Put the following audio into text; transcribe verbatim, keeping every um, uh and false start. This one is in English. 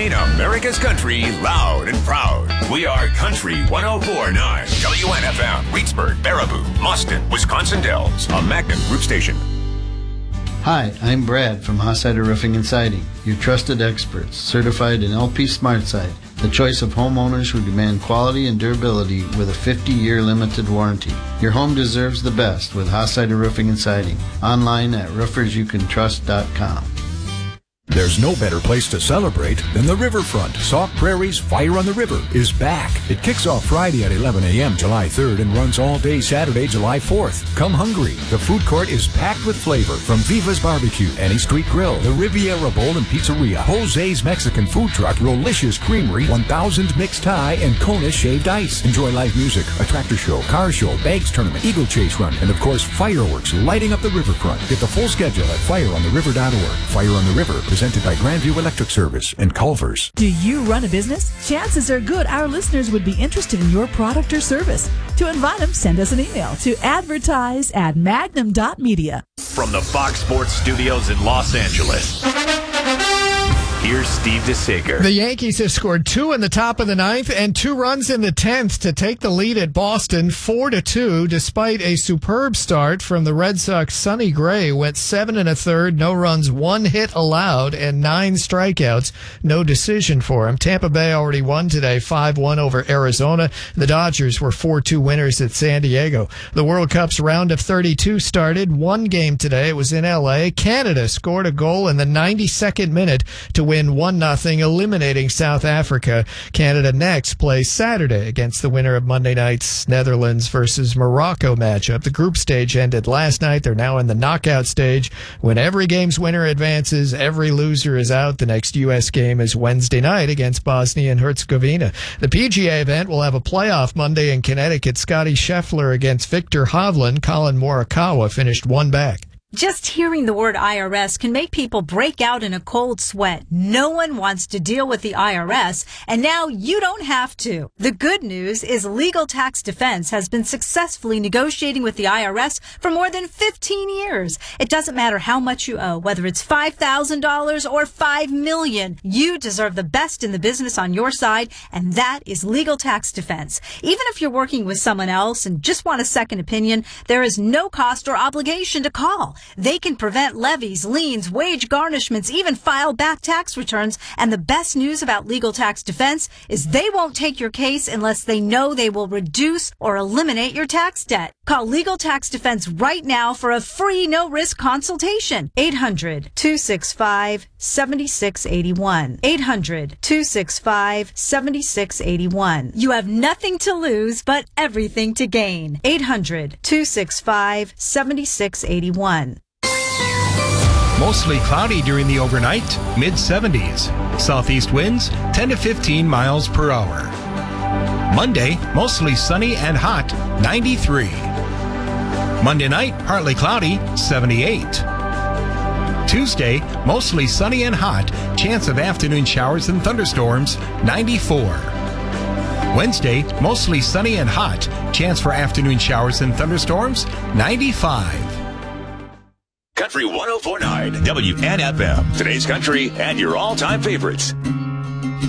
playing America's country loud and proud. We are Country one oh four point nine. W N F M, Reedsburg, Baraboo, Mauston, Wisconsin Dells, a Magnum Group station. Hi, I'm Brad from Hossider Roofing and Siding, your trusted experts, certified in L P SmartSide, the choice of homeowners who demand quality and durability with a fifty-year limited warranty. Your home deserves the best with Hossider Roofing and Siding. Online at roofers you can trust dot com. There's no better place to celebrate than the riverfront. Sauk Prairie's Fire on the River is back. It kicks off Friday at eleven a.m. July third and runs all day Saturday, July fourth. Come hungry. The food court is packed with flavor from Viva's Barbecue, Any Street Grill, the Riviera Bowl and Pizzeria, Jose's Mexican Food Truck, Rolicious Creamery, one thousand Mixed Thai, and Kona Shaved Ice. Enjoy live music, a tractor show, car show, bags tournament, eagle chase run, and of course fireworks lighting up the riverfront. Get the full schedule at fire on the river dot org. Fire on the River, presented by Grandview Electric Service and Culver's. Do you run a business? Chances are good our listeners would be interested in your product or service. To invite them, send us an email to advertise at magnum dot media. From the Fox Sports Studios in Los Angeles, here's Steve DeSager. The Yankees have scored two in the top of the ninth and two runs in the tenth to take the lead at Boston four to two, despite a superb start from the Red Sox. Sonny Gray went seven and a third, no runs, one hit allowed, and nine strikeouts. No decision for him. Tampa Bay already won today, five one over Arizona. The Dodgers were four two winners at San Diego. The World Cup's round of thirty-two started. One game today. It was in L A. Canada scored a goal in the ninety-second minute to win one nothing, eliminating South Africa. Canada next plays Saturday against the winner of Monday night's Netherlands versus Morocco matchup. The group stage ended last night. They're now in the knockout stage. When every game's winner advances, every loser is out. The next U S game is Wednesday night against Bosnia and Herzegovina. The P G A event will have a playoff Monday in Connecticut. Scotty Scheffler against Victor Hovland. Colin Morikawa finished one back. Just hearing the word I R S can make people break out in a cold sweat. No one wants to deal with the I R S, and now you don't have to. The good news is Legal Tax Defense has been successfully negotiating with the I R S for more than fifteen years. It doesn't matter how much you owe, whether it's five thousand dollars or five million dollars. You deserve the best in the business on your side, and that is Legal Tax Defense. Even if you're working with someone else and just want a second opinion, there is no cost or obligation to call. They can prevent levies, liens, wage garnishments, even file back tax returns. And the best news about Legal Tax Defense is they won't take your case unless they know they will reduce or eliminate your tax debt. Call Legal Tax Defense right now for a free no-risk consultation. eight hundred, two six five, seven six eight one. eight hundred, two six five, seven six eight one. You have nothing to lose but everything to gain. eight hundred, two six five, seven six eight one. Mostly cloudy during the overnight, mid seventies. Southeast winds ten to fifteen miles per hour. Monday, mostly sunny and hot, ninety-three. Monday night, partly cloudy, seventy-eight. Tuesday, mostly sunny and hot, chance of afternoon showers and thunderstorms, ninety-four. Wednesday, mostly sunny and hot, chance for afternoon showers and thunderstorms, ninety-five. Country one oh four point nine, W N F M. Today's country and your all-time favorites.